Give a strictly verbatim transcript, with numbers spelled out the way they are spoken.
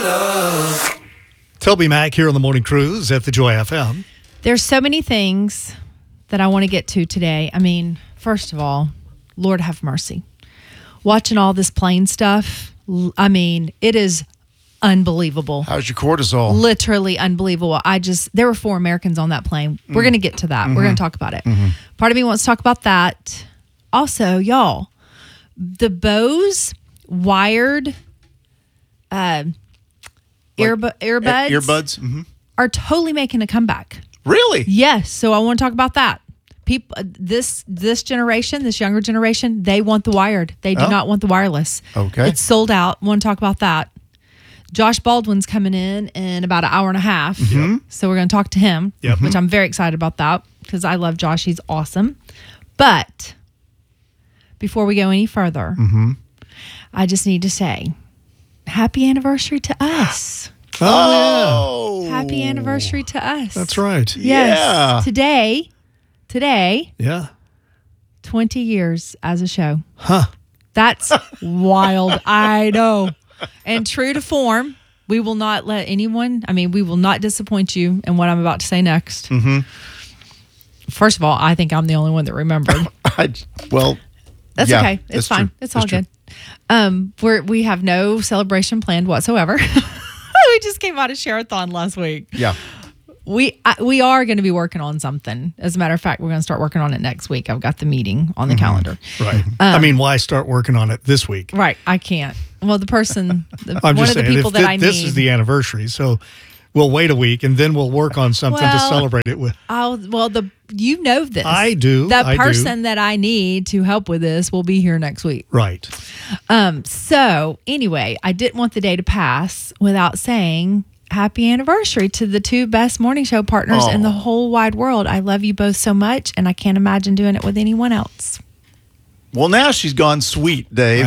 love. Toby Mac here on the Morning Cruise at the Joy F M. There's so many things that I want to get to today. I mean, first of all, Lord have mercy. Watching all this plane stuff, I mean, it is unbelievable. How's your cortisol? Literally unbelievable. I just, there were four Americans on that plane. We're going to get to that. Mm-hmm. We're going to talk about it. Mm-hmm. Part of me wants to talk about that. Also, y'all, the Bose wired uh, earbu- earbuds, earbuds mm-hmm. are totally making a comeback. Really? Yes. So I want to talk about that. People, this this generation, this younger generation, they want the wired. They do oh. not want the wireless. Okay. It's sold out. Want to talk about that. Josh Baldwin's coming in in about an hour and a half. Mm-hmm. So we're going to talk to him, yep. which I'm very excited about that because I love Josh. He's awesome. But before we go any further, mm-hmm. I just need to say happy anniversary to us. Oh, yeah. Happy anniversary to us. That's right. Yes. Yeah. Today, today, Yeah. twenty years as a show. Huh. That's wild. I know. And true to form, we will not let anyone, I mean, we will not disappoint you in what I'm about to say next. Mm-hmm. First of all, I think I'm the only one that remembered. I, well, That's yeah, okay. It's that's fine. true. It's all That's true. good. Um, we're, we have no celebration planned whatsoever. We just came out of Share-a-thon last week. Yeah. We I, we are going to be working on something. As a matter of fact, we're going to start working on it next week. I've got the meeting on the Mm-hmm. calendar. Right. I mean, why start working on it this week? Right. I can't. Well, the person, the, I'm one just of the saying, people if that thi- I this need. is the anniversary, so we'll wait a week and then we'll work on something to Well, celebrate it with. I'll, well, the you know this. I do. The I do. person that I need to help with this will be here next week. Right. Um. So anyway, I didn't want the day to pass without saying happy anniversary to the two best morning show partners Oh. in the whole wide world. I love you both so much, and I can't imagine doing it with anyone else. Well, now she's gone sweet, Dave.